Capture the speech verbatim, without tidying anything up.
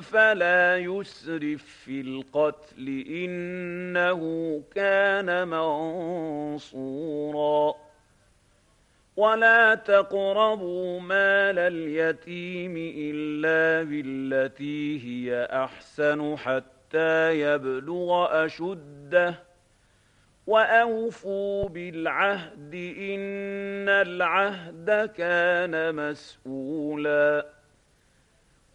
فلا يسرف في القتل إنه كان منصورا ولا تقربوا مال اليتيم إلا بالتي هي أحسن حتى يبلغ أشده وأوفوا بالعهد إن العهد كان مسؤولا